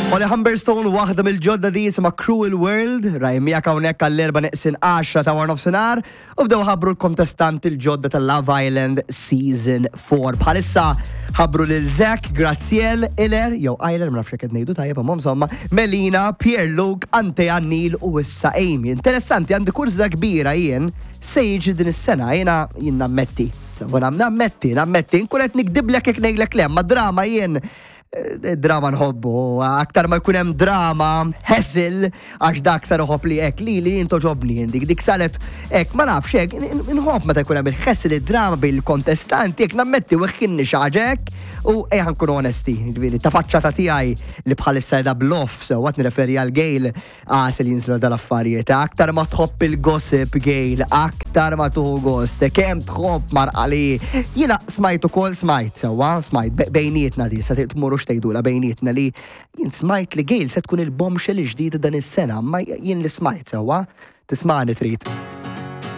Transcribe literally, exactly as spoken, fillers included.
Holly Humberstone waħda mill-ġodda di jisimha Cruel World, rajmija hawnhekk għall-erba' neqsin għaxra ta' war nofsinhar u bdew ħabbru l-kontestant il-ġodda ta' Love Island Season four. Bħalissa ħabbru lil Zach, Graziel, Iler, jew Iler, ma nafx hekk qed ngħidu tajjeb imma insomma, Melina, Pierre-Luc, Antea, Neil u issa Amy. Interessanti għandi kurzda kbira jien se jiġi din is-sena jiena jien nammetti. Sewa nammetti, nammetti, nkun qed nikdiblek jekk ngħidlek le, ma drama jien drama nħobbu, aktar ma jkun hemm drama, ħessil, għax dak sar uħob li hekk li li intoġobni dik dik saret hekk ma nafx hekk inħobb meta jkun hemm il-ħessil id-drama bil-kontestanti jekk nammetti weħħinni xaġek u ejja nkunu onesti, ġifieri ta' faċċata tiegħi li bħalissa qiegħda bluff sewwa nirreferi għal Gail għas li jinżlu dal-affarijiet. Aktar ma tħobb il-gossip Gail, aktar ma tuħu gost, kemm tħobb marqali. Jiena smajt ukoll smajt sewwa, smajt bejnietna di sa tmuru xtejdula bejnietna li jien smajt li Gail se tkun il-bombshell ġdida dan is-sena, ma jien li smajt sewwa tismani trid.